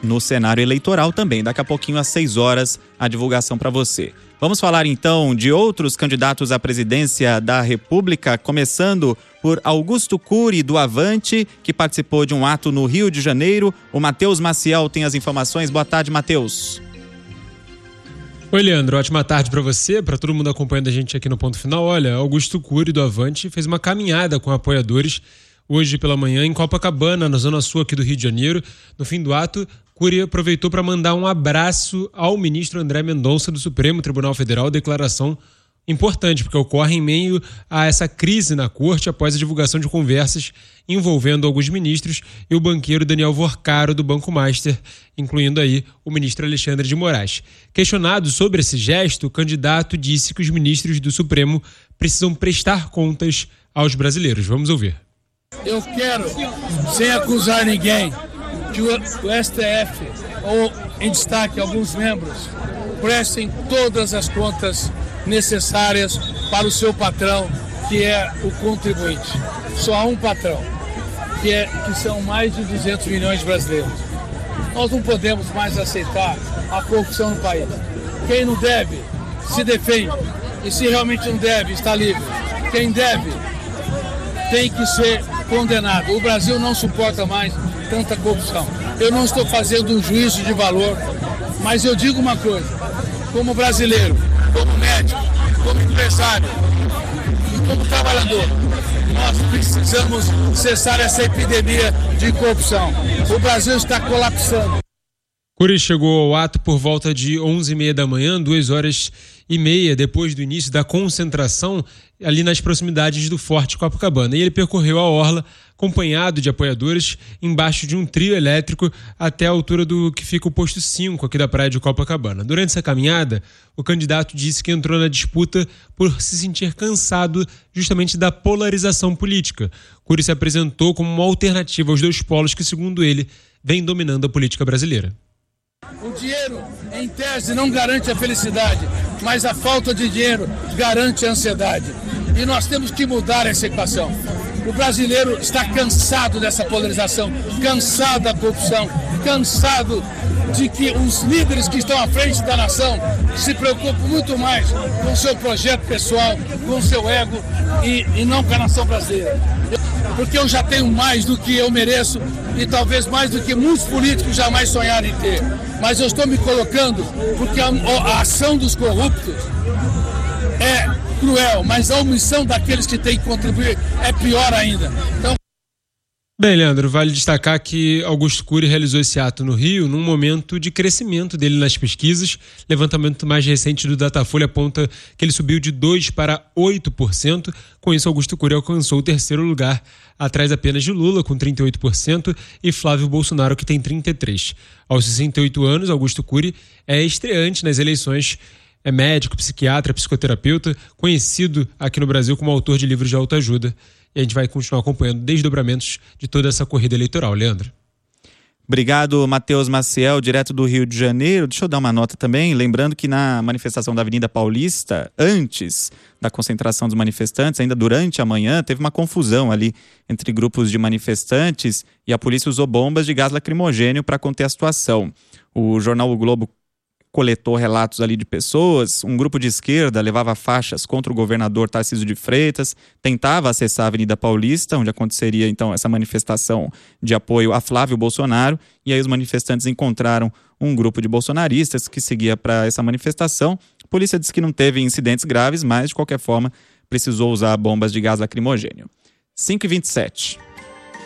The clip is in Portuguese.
no cenário eleitoral também. Daqui a pouquinho, às 6 horas, a divulgação para você. Vamos falar então de outros candidatos à presidência da República, começando por Augusto Cury, do Avante, que participou de um ato no Rio de Janeiro. O Matheus Maciel tem as informações. Boa tarde, Matheus. Oi, Leandro. Ótima tarde para você, para todo mundo acompanhando a gente aqui no Ponto Final. Olha, Augusto Cury, do Avante, fez uma caminhada com apoiadores hoje pela manhã em Copacabana, na zona sul aqui do Rio de Janeiro. No fim do ato, Cury aproveitou para mandar um abraço ao ministro André Mendonça do Supremo Tribunal Federal, declaração importante, porque ocorre em meio a essa crise na corte após a divulgação de conversas envolvendo alguns ministros e o banqueiro Daniel Vorcaro do Banco Master, incluindo aí o ministro Alexandre de Moraes. Questionado sobre esse gesto, o candidato disse que os ministros do Supremo precisam prestar contas aos brasileiros. Vamos ouvir. Eu quero, sem acusar ninguém, que o STF, ou em destaque alguns membros, prestem todas as contas necessárias para o seu patrão, que é o contribuinte. Só há um patrão, que são mais de 200 milhões de brasileiros. Nós não podemos mais aceitar a corrupção no país. Quem não deve, se defende. E se realmente não deve, está livre. Quem deve, tem que ser condenado. O Brasil não suporta mais tanta corrupção. Eu não estou fazendo um juízo de valor, mas eu digo uma coisa, como brasileiro, como médico, como empresário e como trabalhador, nós precisamos cessar essa epidemia de corrupção. O Brasil está colapsando. Cury chegou ao ato por volta de 11h30 da manhã, 2h30 depois do início da concentração ali nas proximidades do Forte Copacabana. E ele percorreu a orla acompanhado de apoiadores embaixo de um trio elétrico até a altura do que fica o posto 5 aqui da praia de Copacabana. Durante essa caminhada, o candidato disse que entrou na disputa por se sentir cansado justamente da polarização política. Cury se apresentou como uma alternativa aos dois polos que, segundo ele, vem dominando a política brasileira. O dinheiro, em tese, não garante a felicidade, mas a falta de dinheiro garante a ansiedade. E nós temos que mudar essa equação. O brasileiro está cansado dessa polarização, cansado da corrupção, cansado de que os líderes que estão à frente da nação se preocupam muito mais com o seu projeto pessoal, com o seu ego e não com a nação brasileira. Porque eu já tenho mais do que eu mereço e talvez mais do que muitos políticos jamais sonharam em ter. Mas eu estou me colocando porque a ação dos corruptos é cruel, mas a omissão daqueles que têm que contribuir é pior ainda. Então... Bem, Leandro, vale destacar que Augusto Cury realizou esse ato no Rio num momento de crescimento dele nas pesquisas. Levantamento mais recente do Datafolha aponta que ele subiu de 2% para 8%. Com isso, Augusto Cury alcançou o terceiro lugar, atrás apenas de Lula, com 38%, e Flávio Bolsonaro, que tem 33%. Aos 68 anos, Augusto Cury é estreante nas eleições. É médico, psiquiatra, psicoterapeuta, conhecido aqui no Brasil como autor de livros de autoajuda. E a gente vai continuar acompanhando desdobramentos de toda essa corrida eleitoral. Leandro. Obrigado, Matheus Maciel, direto do Rio de Janeiro. Deixa eu dar uma nota também, lembrando que na manifestação da Avenida Paulista, antes da concentração dos manifestantes, ainda durante a manhã, teve uma confusão ali entre grupos de manifestantes e a polícia usou bombas de gás lacrimogênio para conter a situação. O jornal O Globo coletou relatos ali de pessoas, um grupo de esquerda levava faixas contra o governador Tarcísio de Freitas, tentava acessar a Avenida Paulista, onde aconteceria então essa manifestação de apoio a Flávio Bolsonaro, e aí os manifestantes encontraram um grupo de bolsonaristas que seguia para essa manifestação. A polícia disse que não teve incidentes graves, mas de qualquer forma precisou usar bombas de gás lacrimogênio. 5h27.